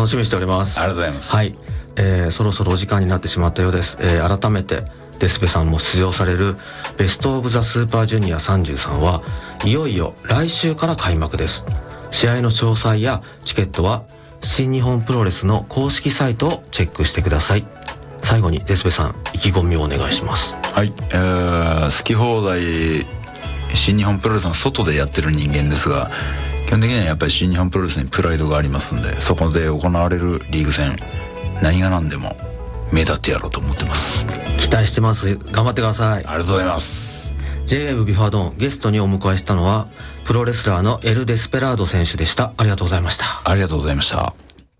楽しみにしております。 ありがとうございます。 はい、そろそろお時間になってしまったようです。改めてデスペさんも出場されるベストオブザスーパージュニア33はいよいよ来週から開幕です。試合の詳細やチケットは新日本プロレスの公式サイトをチェックしてください。最後にデスペさん、意気込みをお願いします。 はい、好き放題新日本プロレスの外でやってる人間ですが、基本的にはやっぱり新日本プロレスにプライドがありますんで、そこで行われるリーグ戦何が何でも目立ってやろうと思ってます。 期待してます。頑張ってください。 ありがとうございます。 J-WAVE ビフォードン、ゲストにお迎えしたのはプロレスラーのエル・デスペラード選手でした。ありがとうございました。 ありがとうございました。